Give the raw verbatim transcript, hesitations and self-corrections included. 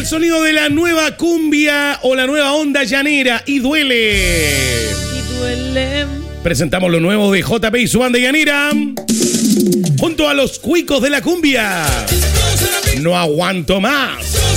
sonido de la nueva cumbia o la nueva onda llanera y duele. Y duele. Presentamos lo nuevo de J P y su banda llanera junto a los cuicos de la cumbia. No aguanto más.